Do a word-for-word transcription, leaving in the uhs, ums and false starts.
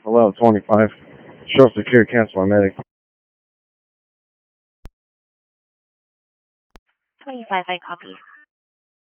Hello, twenty-five. Show secure, cancel our medic. twenty-five, I copy.